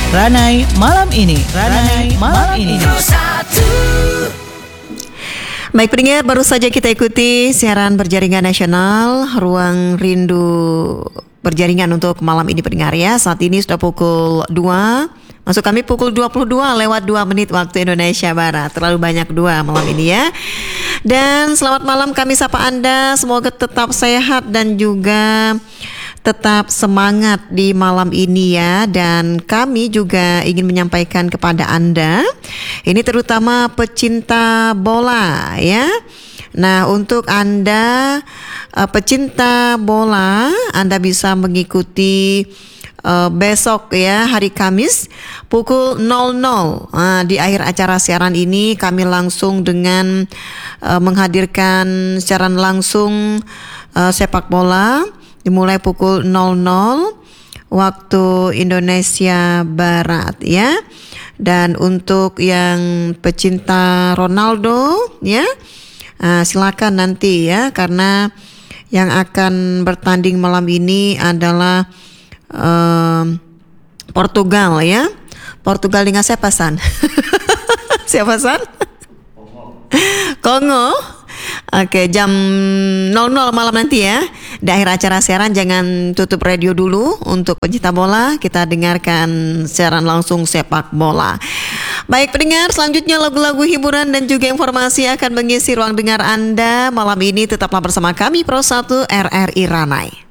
Ranai malam ini. Ranai malam ini. Baik pendengar, baru saja kita ikuti siaran berjaringan nasional Ruang Rindu Berjaringan untuk malam ini pendengar ya. Saat ini sudah pukul 2. Maksud kami pukul 22:02 waktu Indonesia Barat. Terlalu banyak 2 malam ini ya. Dan selamat malam kami sapa Anda. Semoga tetap sehat dan juga tetap semangat di malam ini ya. Dan kami juga ingin menyampaikan kepada Anda, ini terutama pecinta bola ya. Nah, untuk Anda pecinta bola, Anda bisa mengikuti besok ya, hari Kamis pukul 00. Di akhir acara siaran ini kami langsung dengan menghadirkan siaran langsung sepak bola dimulai pukul 00 waktu Indonesia Barat ya. Dan untuk yang pecinta Ronaldo ya, silakan nanti ya, karena yang akan bertanding malam ini adalah Portugal ya. Portugal dengan siapa San? Siapa San? Kongo. Oke, jam 00 malam nanti ya. Di akhir acara siaran jangan tutup radio dulu. Untuk pencinta bola, kita dengarkan siaran langsung sepak bola. Baik pendengar, selanjutnya lagu-lagu hiburan dan juga informasi akan mengisi ruang dengar Anda malam ini. Tetaplah bersama kami Pro 1 RRI Ranai.